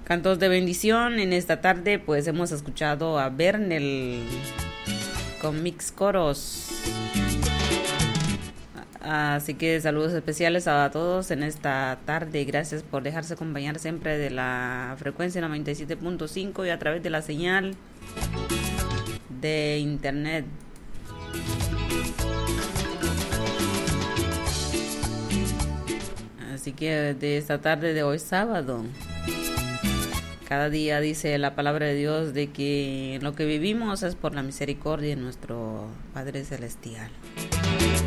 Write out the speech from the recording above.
Cantos de bendición. En esta tarde pues hemos escuchado a Bernel con Mix Coros. Así que saludos especiales a todos en esta tarde. Gracias por dejarse acompañar siempre de la frecuencia 97.5 y a través de la señal de internet. Así que de esta tarde de hoy sábado, cada día dice la palabra de Dios de que lo que vivimos es por la misericordia de nuestro Padre Celestial.